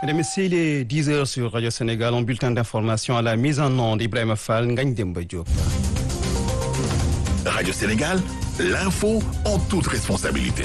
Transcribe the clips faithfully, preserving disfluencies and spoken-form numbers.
Mesdames, Messieurs, il est dix heures sur Radio Sénégal, un bulletin d'information à la mise en onde d'Ibrahima Fall, Ngagne Demba Diop. Radio Sénégal, l'info en toute responsabilité.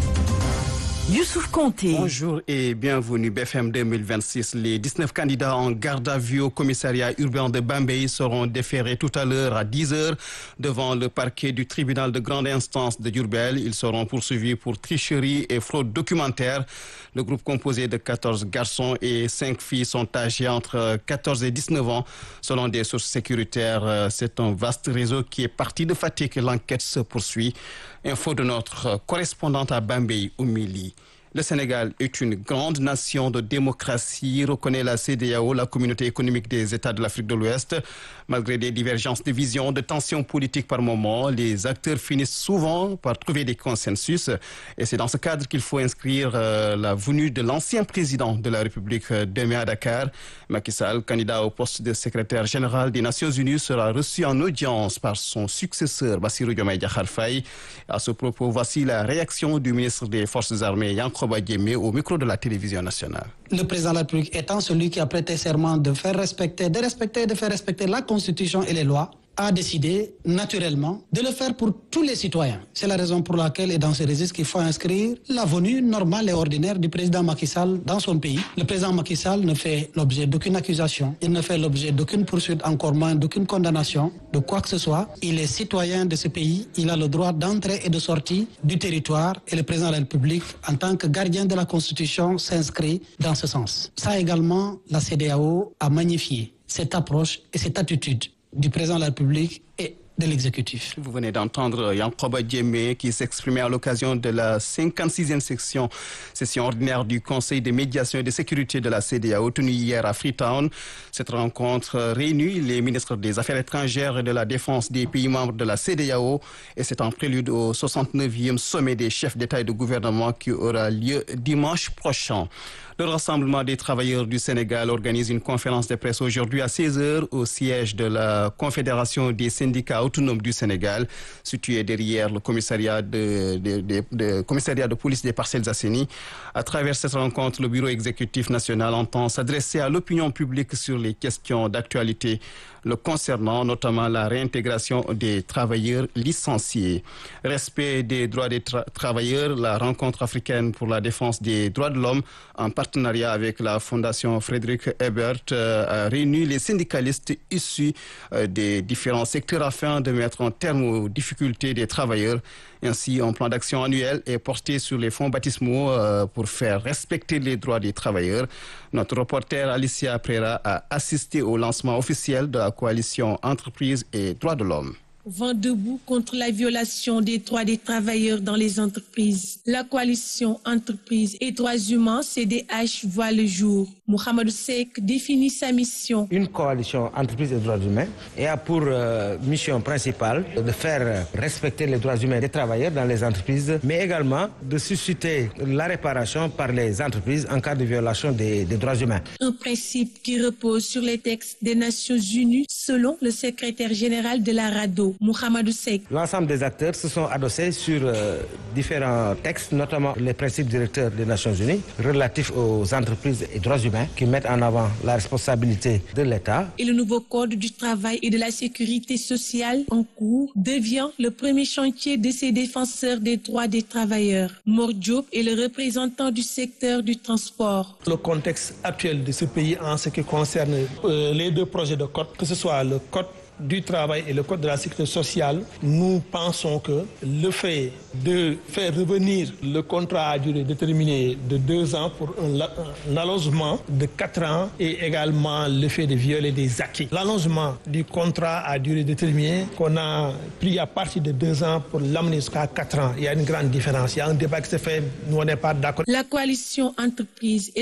Youssouf Konté. Bonjour et bienvenue. B F M deux mille vingt-six. Les dix-neuf candidats en garde à vue au commissariat urbain de Bambey seront déférés tout à l'heure à dix heures devant le parquet du tribunal de grande instance de Diourbel. Ils seront poursuivis pour tricherie et fraude documentaire. Le groupe composé de quatorze garçons et cinq filles sont âgés entre quatorze et dix-neuf ans. Selon des sources sécuritaires, c'est un vaste réseau qui est parti de Fatick. L'enquête se poursuit. Info de notre correspondante à Bambey, Oumili. Le Sénégal est une grande nation de démocratie, reconnaît la C E D E A O, la communauté économique des États de l'Afrique de l'Ouest. Malgré des divergences de vision, de tensions politiques par moment, les acteurs finissent souvent par trouver des consensus. Et c'est dans ce cadre qu'il faut inscrire euh, la venue de l'ancien président de la République demain à Dakar. Macky Sall, candidat au poste de secrétaire général des Nations Unies, sera reçu en audience par son successeur, Bassirou Diomaye Diakhar Faye. À ce propos, voici la réaction du ministre des Forces armées, Yankhoba Diémé, au micro de la télévision nationale. Le président de la République étant celui qui a prêté serment de faire respecter, de respecter, de faire respecter la Constitution et les lois, a décidé naturellement de le faire pour tous les citoyens. C'est la raison pour laquelle, et dans ce registre, qu'il faut inscrire la venue normale et ordinaire du président Macky Sall dans son pays. Le président Macky Sall ne fait l'objet d'aucune accusation, il ne fait l'objet d'aucune poursuite, encore moins d'aucune condamnation, de quoi que ce soit. Il est citoyen de ce pays, il a le droit d'entrée et de sortie du territoire, et le président de la République, en tant que gardien de la Constitution, s'inscrit dans ce sens. Ça également, la C E D E A O a magnifié cette approche et cette attitude du président de la République et de l'exécutif. Vous venez d'entendre Yankhoba Diémé qui s'exprimait à l'occasion de la cinquante-sixième section, session ordinaire du Conseil de médiation et de sécurité de la C E D E A O tenue hier à Freetown. Cette rencontre réunit les ministres des Affaires étrangères et de la Défense des pays membres de la C E D E A O et c'est en prélude au soixante-neuvième sommet des chefs d'État et de gouvernement qui aura lieu dimanche prochain. Le Rassemblement des travailleurs du Sénégal organise une conférence de presse aujourd'hui à seize heures au siège de la Confédération des syndicats autonomes du Sénégal, situé derrière le commissariat de, de, de, de, commissariat de police des Parcelles Assainies. À travers cette rencontre, le Bureau exécutif national entend s'adresser à l'opinion publique sur les questions d'actualité le concernant, notamment la réintégration des travailleurs licenciés. Respect des droits des tra- travailleurs, la rencontre africaine pour la défense des droits de l'homme, en partenariat avec la Fondation Frédéric Ebert, euh, a réuni les syndicalistes issus euh, des différents secteurs afin de mettre un terme aux difficultés des travailleurs. Ainsi, un plan d'action annuel est porté sur les fonds baptismaux euh, pour faire respecter les droits des travailleurs. Notre reporter Alicia Prera a assisté au lancement officiel de la coalition Entreprises et Droits de l'Homme. Vent debout contre la violation des droits des travailleurs dans les entreprises. La coalition Entreprises et Droits humains, C D H, voit le jour. Mohamed Seck définit sa mission. Une coalition Entreprises et Droits humains a pour euh, mission principale de faire respecter les droits humains des travailleurs dans les entreprises, mais également de susciter la réparation par les entreprises en cas de violation des, des droits humains. Un principe qui repose sur les textes des Nations Unies, selon le secrétaire général de la RADDHO. Mohamed Seck. L'ensemble des acteurs se sont adossés sur euh, différents textes, notamment les principes directeurs des Nations Unies relatifs aux entreprises et droits humains qui mettent en avant la responsabilité de l'État. Et le nouveau Code du travail et de la sécurité sociale en cours devient le premier chantier de ces défenseurs des droits des travailleurs. Mor Diop est le représentant du secteur du transport. Le contexte actuel de ce pays en ce qui concerne euh, les deux projets de code, que ce soit le code du travail et le code de la sécurité sociale, nous pensons que le fait de faire revenir le contrat à durée déterminée de deux ans pour un, un allongement de quatre ans et également le fait de violer des acquis. L'allongement du contrat à durée déterminée qu'on a pris à partir de deux ans pour l'amener jusqu'à quatre ans, il y a une grande différence. Il y a un débat qui se fait, nous on n'est pas d'accord. La coalition Entreprises et